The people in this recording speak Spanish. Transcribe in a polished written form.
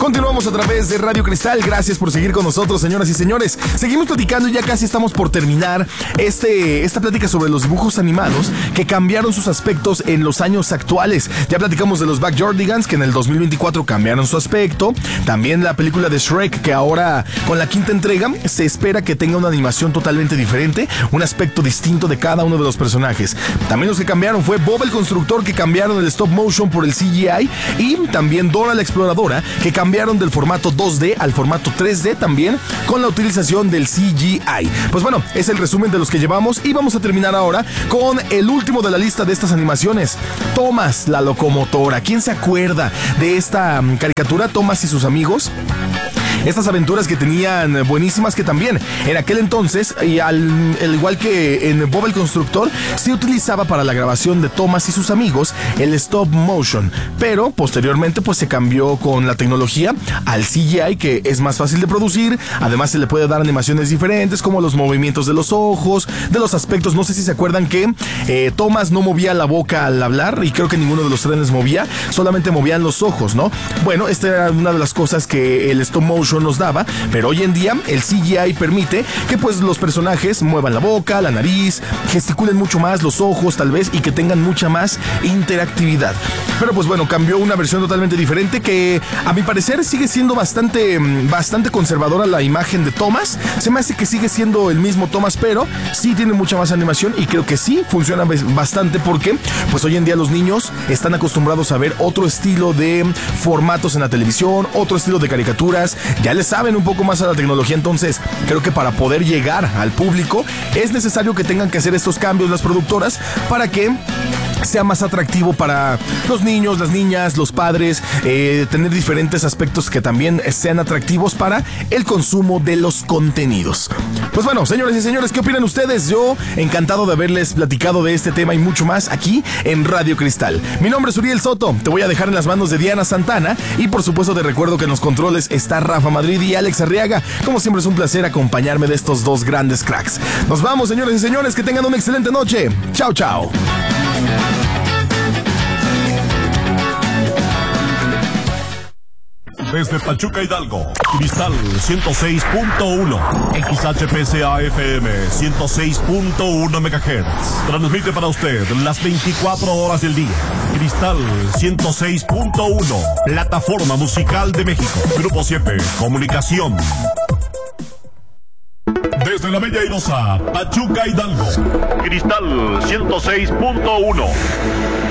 Continuamos a través de Radio Cristal. Gracias por seguir con nosotros, señoras y señores. Seguimos platicando y ya casi estamos por terminar esta plática sobre los dibujos animados que cambiaron sus aspectos en los años actuales. Ya platicamos de los Backyardigans, que en el 2024 cambiaron su aspecto. También la película de Shrek, que ahora con la quinta entrega se espera que tenga una animación totalmente diferente, un aspecto distinto de cada uno de los personajes. También los que cambiaron fue Bob el Constructor, que cambiaron el stop motion por el CGI, y también Dora la Exploradora, que cambiaron del formato 2D al formato 3D también con la utilización del CGI. Pues bueno, es el resumen de los que llevamos y vamos a terminar ahora con el último de la lista de estas animaciones, Thomas la Locomotora. ¿Quién se acuerda de esta caricatura, Thomas y sus amigos? Estas aventuras que tenían buenísimas, que también en aquel entonces, y al igual que en Bob el Constructor, se utilizaba para la grabación de Thomas y sus amigos el stop motion, pero posteriormente pues se cambió con la tecnología al CGI, que es más fácil de producir. Además se le puede dar animaciones diferentes, como los movimientos de los ojos, de los aspectos. No sé si se acuerdan que Thomas no movía la boca al hablar, y creo que ninguno de los trenes movía, solamente movían los ojos, ¿no? Bueno, esta era una de las cosas que el stop motion nos daba, pero hoy en día el CGI permite que pues los personajes muevan la boca, la nariz, gesticulen mucho más los ojos tal vez, y que tengan mucha más interactividad. Pero pues bueno, cambió una versión totalmente diferente que a mi parecer sigue siendo bastante conservadora la imagen de Thomas. Se me hace que sigue siendo el mismo Thomas, pero sí tiene mucha más animación, y creo que sí funciona bastante, porque pues hoy en día los niños están acostumbrados a ver otro estilo de formatos en la televisión, otro estilo de caricaturas. Ya le saben un poco más a la tecnología, entonces creo que para poder llegar al público es necesario que tengan que hacer estos cambios las productoras para que sea más atractivo para los niños, las niñas, los padres, tener diferentes aspectos que también sean atractivos para el consumo de los contenidos. Pues bueno, señores y señores, ¿qué opinan ustedes? Yo encantado de haberles platicado de este tema y mucho más aquí en Radio Cristal. Mi nombre es Uriel Soto, te voy a dejar en las manos de Diana Santana, y por supuesto te recuerdo que en los controles está Rafa Madrid y Alex Arriaga. Como siempre es un placer acompañarme de estos dos grandes cracks. Nos vamos, señores y señores, que tengan una excelente noche. Chao, chao. Desde Pachuca, Hidalgo, Cristal 106.1, XHPCA FM 106.1 MHz. Transmite para usted las 24 horas del día. Cristal 106.1, plataforma musical de México. Grupo 7, comunicación. Desde la Bella Airosa, Pachuca, Hidalgo, Cristal 106.1.